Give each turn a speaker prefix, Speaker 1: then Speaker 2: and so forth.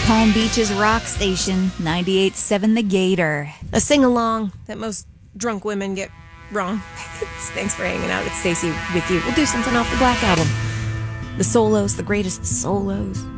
Speaker 1: Palm Beach's rock station, 98.7 The Gator.
Speaker 2: A sing-along that most drunk women get wrong. Thanks for hanging out. It's Stacey with you. We'll do something off the Black Album. The solos, the greatest solos.